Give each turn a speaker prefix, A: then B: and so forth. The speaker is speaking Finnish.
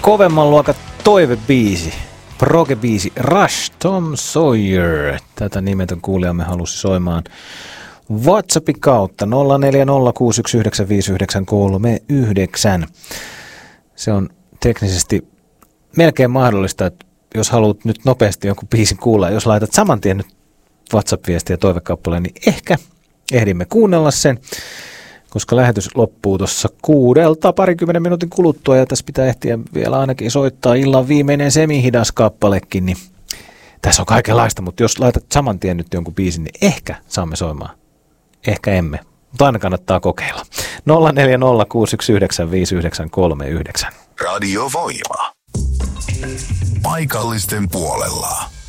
A: kovemman luokan toivebiisi, proge-biisi Rush, Tom Sawyer. Tätä nimetön kuulijamme halusi soimaan WhatsAppin kautta 0406195939. Se on teknisesti melkein mahdollista, että jos haluat nyt nopeasti jonkun biisin kuulla, jos laitat saman tien nyt WhatsApp-viestiä toivekappaleen, niin ehkä ehdimme kuunnella sen, koska lähetys loppuu tuossa 20 minuutin kuluttua ja tässä pitää ehtiä vielä ainakin soittaa illan viimeinen semihidas kappalekin, niin tässä on kaikenlaista, mutta jos laitat saman tien nyt jonkun biisin, niin ehkä saamme soimaan. Ehkä emme, mutta aina kannattaa kokeilla. 0406195939.
B: Radio Voima. Paikallisten puolella.